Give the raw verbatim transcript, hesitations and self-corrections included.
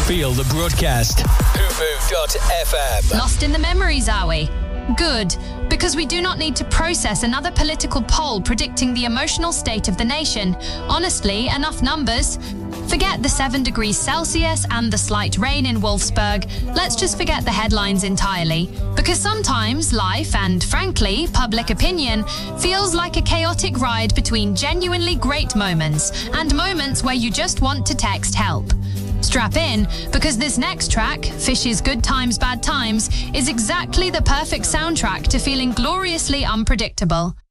Feel the broadcast. hoovoo dot f m. Lost in the memories, are we? Good, because we do not need to process another political poll predicting the emotional state of the nation. Honestly, enough numbers. Forget the seven degrees Celsius and the slight rain in Wolfsburg. Let's just forget the headlines entirely. Because sometimes life and, frankly, public opinion feels like a chaotic ride between genuinely great moments and moments where you just want to text help. Strap in, because this next track, Fish's Good Times, Bad Times, is exactly the perfect soundtrack to feeling gloriously unpredictable.